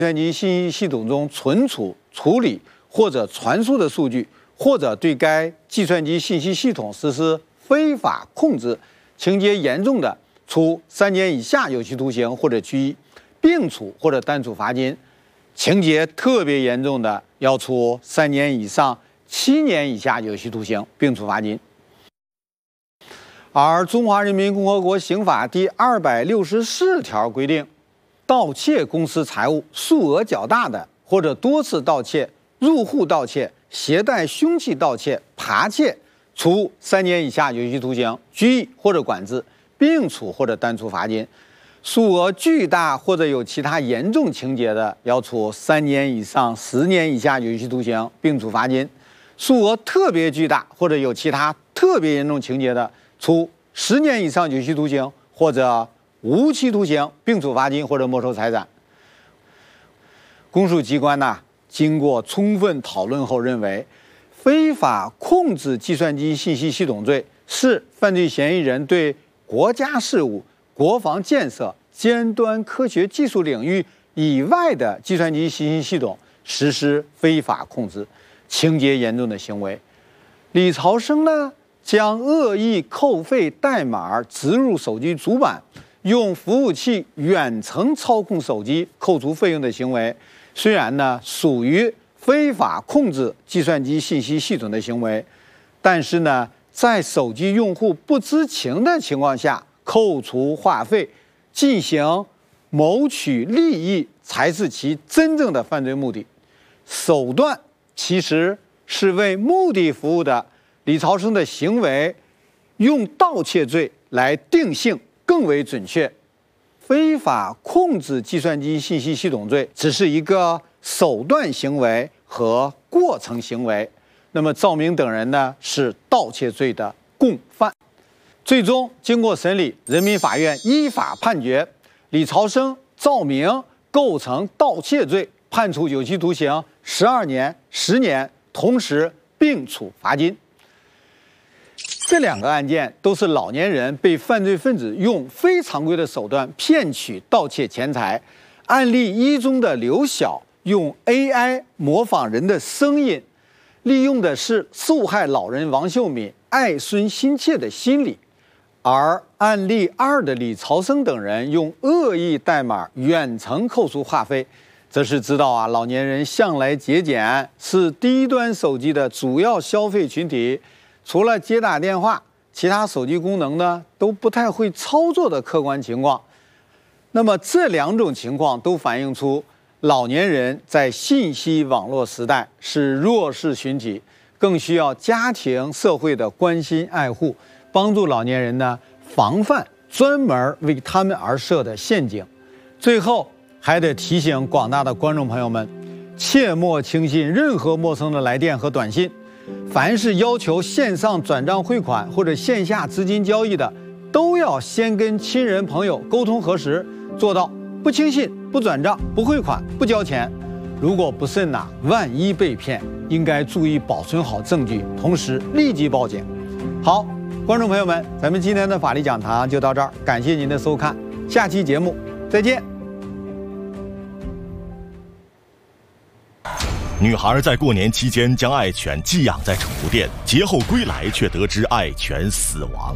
算机信息系统中存储、处理或者传输的数据，或者对该计算机信息系统实施非法控制，情节严重的，处3年以下有期徒刑或者拘役，并处或者单处罚金；情节特别严重的，要处3年以上7年以下有期徒刑，并处罚金。而《中华人民共和国刑法》第264条规定，盗窃公司财物数额较大的，或者多次盗窃、入户盗窃、携带凶器盗窃、扒窃，处3年以下有期徒刑、拘役或者管制，并处或者单处罚金；数额巨大或者有其他严重情节的，要处3年以上10年以下有期徒刑，并处罚金；数额特别巨大或者有其他特别严重情节的，处10年以上有期徒刑或者无期徒刑，并处罚金或者没收财产。公诉机关呢，经过充分讨论后认为，非法控制计算机信息系统罪是犯罪嫌疑人对国家事务、国防建设、尖端科学技术领域以外的计算机信息系统实施非法控制，情节严重的行为。李朝生呢，将恶意扣费代码植入手机主板，用服务器远程操控手机扣除费用的行为，虽然呢属于非法控制计算机信息系统的行为，但是呢，在手机用户不知情的情况下扣除话费，进行谋取利益，才是其真正的犯罪目的。手段其实是为目的服务的。李朝生的行为用盗窃罪来定性更为准确。非法控制计算机信息系统罪只是一个手段行为和过程行为，那么赵明等人呢，是盗窃罪的共犯。最终经过审理，人民法院依法判决李朝生、赵明构成盗窃罪，判处有期徒刑12年、10年，同时并处罚金。这2个案件都是老年人被犯罪分子用非常规的手段骗取盗窃钱财。案例1中的刘晓用 AI 模仿人的声音，利用的是受害老人王秀敏爱孙心切的心理；而案例2的李朝生等人用恶意代码远程扣除话费，则是知道老年人向来节俭，是低端手机的主要消费群体。除了接打电话，其他手机功能呢都不太会操作的客观情况。那么这2种情况都反映出老年人在信息网络时代是弱势群体，更需要家庭社会的关心爱护，帮助老年人呢防范专门为他们而设的陷阱。最后还得提醒广大的观众朋友们，切莫轻信任何陌生的来电和短信。凡是要求线上转账汇款或者线下资金交易的，都要先跟亲人朋友沟通核实，做到不轻信、不转账、不汇款、不交钱。如果不慎万一被骗，应该注意保存好证据，同时立即报警。好，观众朋友们，咱们今天的法律讲堂就到这儿，感谢您的收看，下期节目再见。 女孩在过年期间将爱犬寄养在宠物店，节后归来却得知爱犬死亡。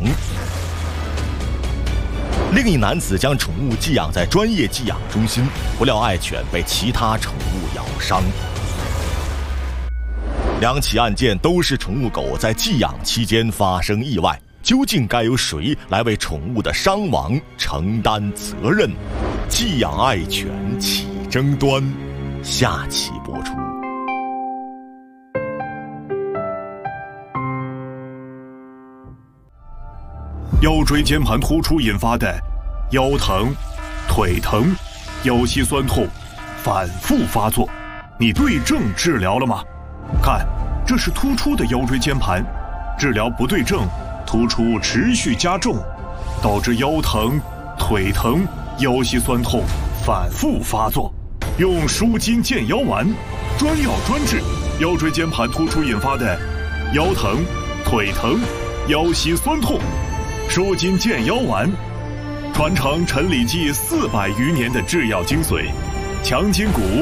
另一男子将宠物寄养在专业寄养中心，不料爱犬被其他宠物咬伤。2起案件都是宠物狗在寄养期间发生意外，究竟该由谁来为宠物的伤亡承担责任？寄养爱犬起争端，下期播出。 腰椎间盘突出引发的腰疼、腿疼、腰膝酸痛反复发作，你对症治疗了吗？看，这是突出的腰椎间盘，治疗不对症，突出持续加重，导致腰疼、腿疼、腰膝酸痛反复发作。用舒筋健腰丸，专药专治腰椎间盘突出引发的腰疼、腿疼、腰膝酸痛。舒筋健腰丸，传承陈李济400余年的制药精髓，强筋骨、